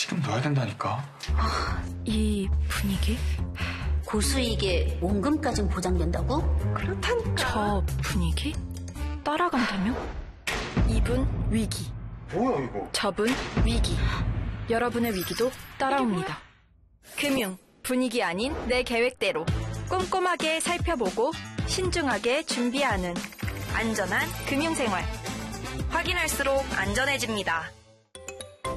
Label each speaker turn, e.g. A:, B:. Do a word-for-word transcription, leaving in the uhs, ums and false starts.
A: 지금 넣어야 된다니까.
B: 아, 이 분위기?
C: 고수익에 원금까진 보장된다고?
B: 그렇다니까. 저 분위기? 따라간다며? 이분 위기.
A: 뭐야 이거?
B: 저분 위기. 여러분의 위기도 따라옵니다. 금융, 분위기 아닌 내 계획대로 꼼꼼하게 살펴보고 신중하게 준비하는 안전한 금융생활. 확인할수록 안전해집니다.